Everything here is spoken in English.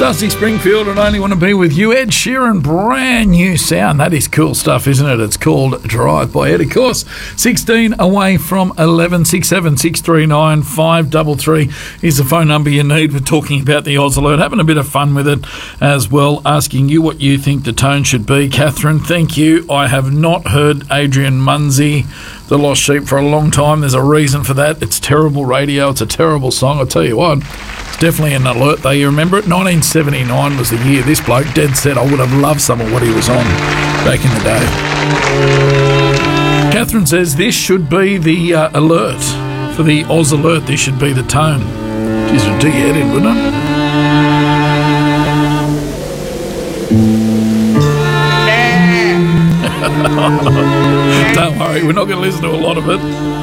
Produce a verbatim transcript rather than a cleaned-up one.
Dusty Springfield and Only Want to Be With You. Ed Sheeran, brand new sound. That is cool stuff, isn't it? It's called Drive by Ed. Of course, sixteen away from eleven. six seven six three nine five three three is the phone number you need. We're talking about the Oz Alert, having a bit of fun with it as well, asking you what you think the tone should be. Catherine, thank you. I have not heard Adrian Munzi, The Lost Sheep, for a long time. There's a reason for that. It's terrible radio. It's a terrible song. I'll tell you what, it's definitely an alert though. You remember it? nineteen seventy-nine was the year this bloke dead set. I would have loved some of what he was on back in the day. Catherine says this should be the uh, alert. For the Oz Alert, this should be the tone. Jeez, it'd do your head in, wouldn't it? Don't worry, we're not going to listen to a lot of it.